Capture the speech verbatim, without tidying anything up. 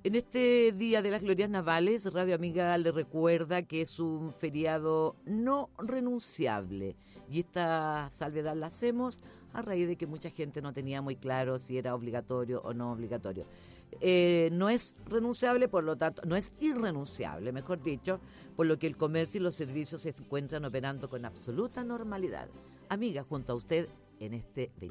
En este Día de las Glorias Navales, Radio Amiga le recuerda que es un feriado no renunciable. Y esta salvedad la hacemos a raíz de que mucha gente no tenía muy claro si era obligatorio o no obligatorio. Eh, no es renunciable, por lo tanto, no es irrenunciable, mejor dicho, por lo que el comercio y los servicios se encuentran operando con absoluta normalidad. Amiga, junto a usted en este